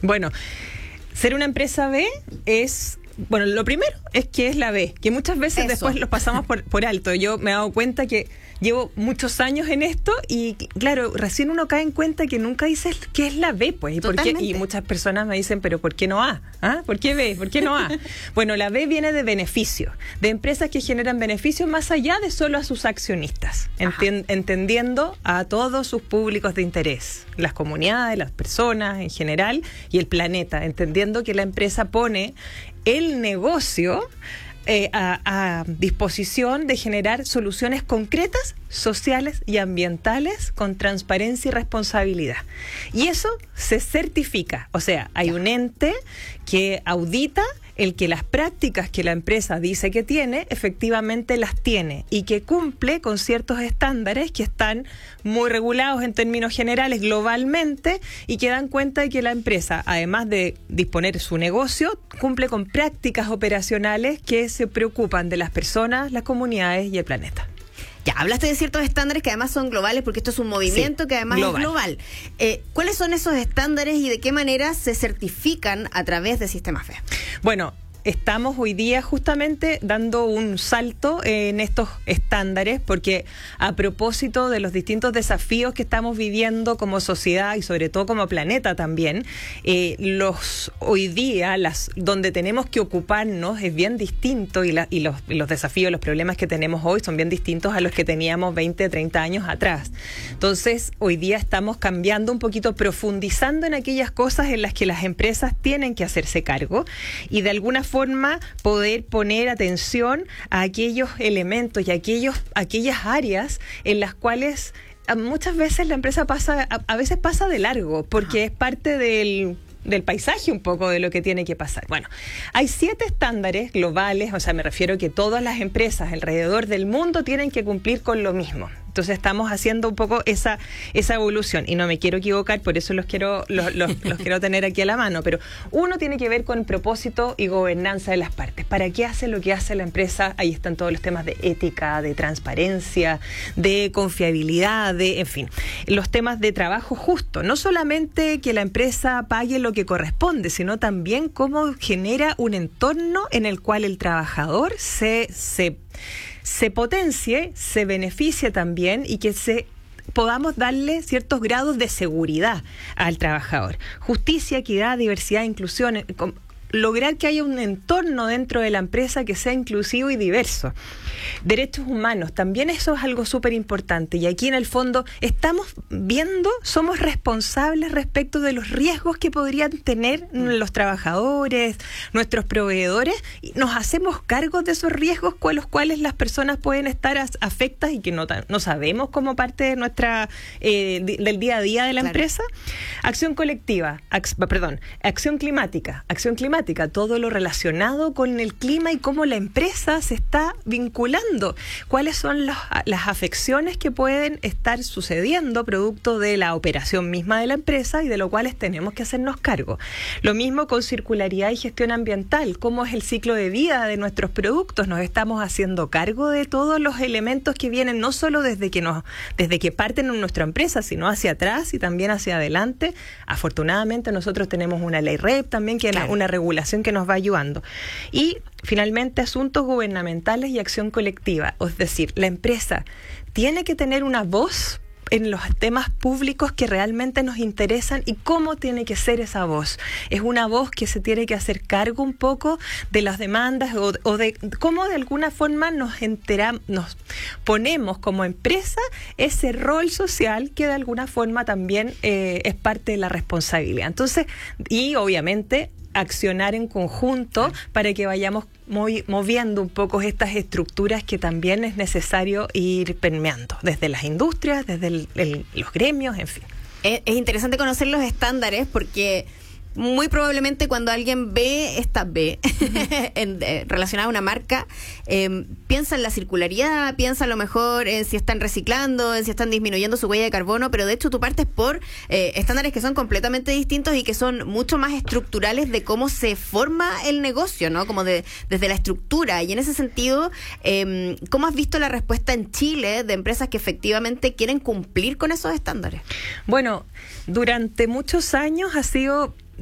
Bueno, ser una empresa B es... Bueno, lo primero es que es la B, que muchas veces después los pasamos por alto. Yo me he dado cuenta que llevo muchos años en esto y, claro, recién uno cae en cuenta que nunca dices qué es la B, pues. Y muchas personas me dicen, pero ¿por qué no A? ¿Ah? ¿Por qué B? ¿Por qué no A? Bueno, la B viene de beneficio, de empresas que generan beneficios más allá de solo a sus accionistas, entendiendo a todos sus públicos de interés, las comunidades, las personas en general y el planeta, entendiendo que la empresa pone el negocio a disposición de generar soluciones concretas, sociales y ambientales con transparencia y responsabilidad. Y eso se certifica, o sea, hay un ente que audita el que las prácticas que la empresa dice que tiene, efectivamente las tiene y que cumple con ciertos estándares que están muy regulados en términos generales globalmente y que dan cuenta de que la empresa, además de disponer su negocio, cumple con prácticas operacionales que se preocupan de las personas, las comunidades y el planeta. Ya, hablaste de ciertos estándares que además son globales porque esto es un movimiento que además es global. ¿Cuáles son esos estándares y de qué manera se certifican a través de Sistemas B? Bueno, estamos hoy día justamente dando un salto en estos estándares porque a propósito de los distintos desafíos que estamos viviendo como sociedad y sobre todo como planeta también, hoy día donde tenemos que ocuparnos es bien distinto y los desafíos, los problemas que tenemos hoy son bien distintos a los que teníamos 20, 30 años atrás. Entonces, hoy día estamos cambiando un poquito, profundizando en aquellas cosas en las que las empresas tienen que hacerse cargo y de alguna forma poder poner atención a aquellos elementos y aquellas áreas en las cuales muchas veces la empresa a veces pasa de largo porque es parte del paisaje un poco de lo que tiene que pasar. Bueno, hay 7 estándares globales, o sea, me refiero que todas las empresas alrededor del mundo tienen que cumplir con lo mismo. Entonces estamos haciendo un poco esa evolución y no me quiero equivocar, por eso los quiero tener aquí a la mano, pero uno tiene que ver con propósito y gobernanza de las partes. ¿Para qué hace lo que hace la empresa? Ahí están todos los temas de ética, de transparencia, de confiabilidad, en fin, los temas de trabajo justo. No solamente que la empresa pague lo que corresponde, sino también cómo genera un entorno en el cual el trabajador se potencie, se beneficie también y que podamos darle ciertos grados de seguridad al trabajador. Justicia, equidad, diversidad, inclusión, lograr que haya un entorno dentro de la empresa que sea inclusivo y diverso. Derechos humanos, también eso es algo súper importante y aquí en el fondo somos responsables respecto de los riesgos que podrían tener los trabajadores, nuestros proveedores, y nos hacemos cargo de esos riesgos con los cuales las personas pueden estar afectadas y que no sabemos como parte de del día a día de la empresa. Acción colectiva, acción climática, todo lo relacionado con el clima y cómo la empresa se está vinculando, cuáles son las afecciones que pueden estar sucediendo producto de la operación misma de la empresa y de lo cuales tenemos que hacernos cargo. Lo mismo con circularidad y gestión ambiental, cómo es el ciclo de vida de nuestros productos, nos estamos haciendo cargo de todos los elementos que vienen no solo desde que parten en nuestra empresa, sino hacia atrás y también hacia adelante. Afortunadamente nosotros tenemos una ley REP también, que es una regulación que nos va ayudando. Y finalmente, asuntos gubernamentales y acción colectiva. Es decir, la empresa tiene que tener una voz en los temas públicos que realmente nos interesan y cómo tiene que ser esa voz. Es una voz que se tiene que hacer cargo un poco de las demandas o de cómo de alguna forma nos ponemos como empresa ese rol social que de alguna forma también es parte de la responsabilidad. Entonces, y obviamente accionar en conjunto para que vayamos moviendo un poco estas estructuras que también es necesario ir permeando, desde las industrias, desde los gremios, en fin. Es interesante conocer los estándares porque muy probablemente cuando alguien ve esta B relacionada a una marca, piensa en la circularidad, piensa a lo mejor en si están reciclando, en si están disminuyendo su huella de carbono, pero de hecho tú partes por estándares que son completamente distintos y que son mucho más estructurales de cómo se forma el negocio, ¿no? Como desde la estructura. Y en ese sentido, ¿cómo has visto la respuesta en Chile de empresas que efectivamente quieren cumplir con esos estándares? Bueno, durante muchos años ha sido